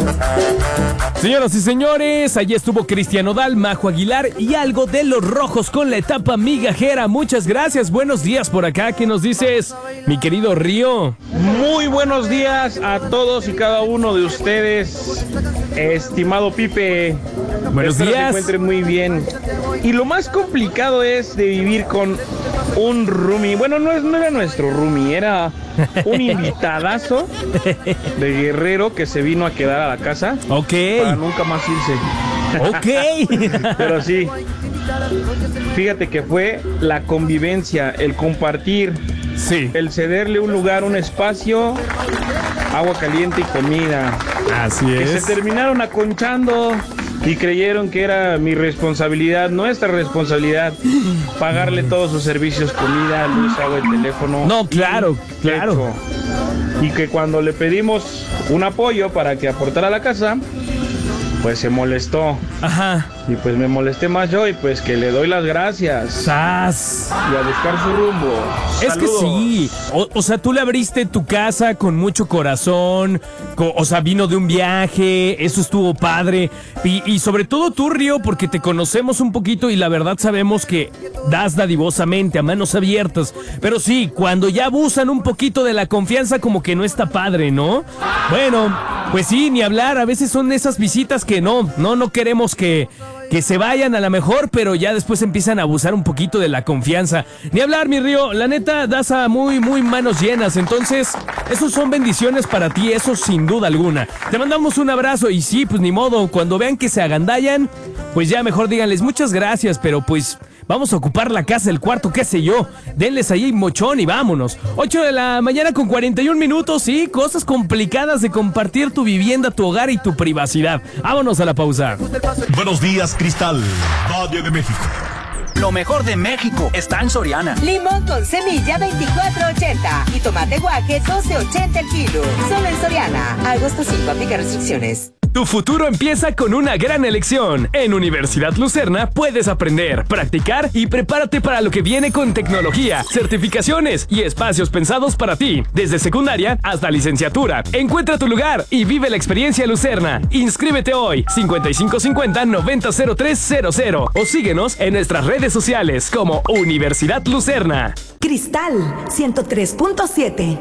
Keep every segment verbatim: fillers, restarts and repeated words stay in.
Señoras y señores, allí estuvo Cristian Nodal, Majo Aguilar y algo de los Rojos con la etapa migajera. Muchas gracias, buenos días por acá. ¿Qué nos dices, mi querido Río? Muy buenos días a todos y cada uno de ustedes, estimado Pipe. Buenos Espero días. se encuentren muy bien. Y lo más complicado es de vivir con un roomie. Bueno, no, es, no era nuestro roomie, era un invitadazo de Guerrero que se vino a quedar a la casa. Ok. Para nunca más irse. Ok. Pero sí, fíjate que fue la convivencia, el compartir, sí, el cederle un lugar, un espacio, agua caliente y comida. Así Que es. se terminaron aconchando y creyeron que era mi responsabilidad, nuestra responsabilidad, pagarle todos sus servicios, comida, luz, agua y teléfono. No, claro, claro. Techo. Y que cuando le pedimos un apoyo para que aportara a la casa, pues se molestó. Ajá. Y pues me molesté más yo y pues que le doy las gracias. ¡Sas! Y a buscar su rumbo. Es Saludos. que sí, o, o sea, tú le abriste tu casa con mucho corazón, co- o sea, vino de un viaje, eso estuvo padre, y, y sobre todo tú, Río, porque te conocemos un poquito y la verdad sabemos que das dadivosamente, a manos abiertas, pero sí, cuando ya abusan un poquito de la confianza como que no está padre, ¿no? Bueno, pues sí, ni hablar, a veces son esas visitas que no, no, no queremos que... que se vayan a la mejor, pero ya después empiezan a abusar un poquito de la confianza. Ni hablar, mi Río, la neta, das a muy, muy manos llenas, entonces, esos son bendiciones para ti, eso sin duda alguna. Te mandamos un abrazo y sí, pues ni modo, cuando vean que se agandallan, pues ya mejor díganles muchas gracias, pero pues... vamos a ocupar la casa, el cuarto, qué sé yo. Denles ahí mochón y vámonos. ocho de la mañana con cuarenta y un minutos, sí, cosas complicadas de compartir tu vivienda, tu hogar y tu privacidad. Vámonos a la pausa. Buenos días, Cristal, Valle de México. Lo mejor de México está en Soriana. Limón con semilla veinticuatro ochenta y tomate guaje doce ochenta el kilo. Solo en Soriana. Agosto cinco, aplica restricciones. Tu futuro empieza con una gran elección. En Universidad Lucerna puedes aprender, practicar y prepárate para lo que viene con tecnología, certificaciones y espacios pensados para ti, desde secundaria hasta licenciatura. Encuentra tu lugar y vive la experiencia Lucerna. Inscríbete hoy, cincuenta y cinco cincuenta noventa cero tres cero cero, o síguenos en nuestras redes sociales como Universidad Lucerna. Cristal ciento tres punto siete.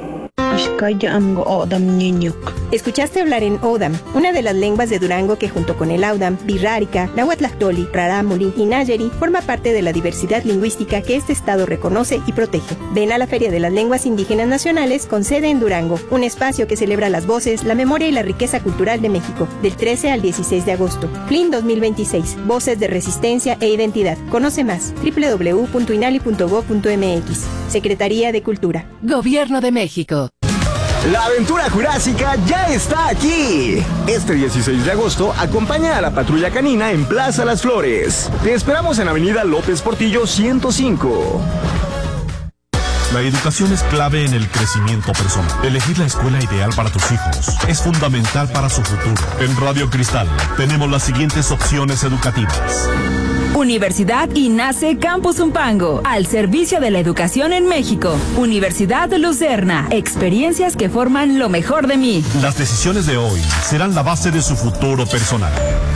Escuchaste hablar en Odam, una de las lenguas de Durango que junto con el Audam, Birrárica, Nahuatlactoli, Rarámuri y Nayeri forma parte de la diversidad lingüística que este estado reconoce y protege. Ven a la Feria de las Lenguas Indígenas Nacionales con sede en Durango, un espacio que celebra las voces, la memoria y la riqueza cultural de México, del trece al dieciséis de agosto. F L I N dos mil veintiséis, Voces de Resistencia e Identidad. Conoce más, doble u doble u doble u punto inali punto gob punto eme equis. Secretaría de Cultura. Gobierno de México. La aventura jurásica ya está aquí. Este dieciséis de agosto, acompaña a la Patrulla Canina en Plaza Las Flores. Te esperamos en Avenida López Portillo ciento cinco. La educación es clave en el crecimiento personal. Elegir la escuela ideal para tus hijos es fundamental para su futuro. En Radio Cristal tenemos las siguientes opciones educativas. Universidad INACE Campus Zumpango, al servicio de la educación en México. Universidad Lucerna, experiencias que forman lo mejor de mí. Las decisiones de hoy serán la base de su futuro personal.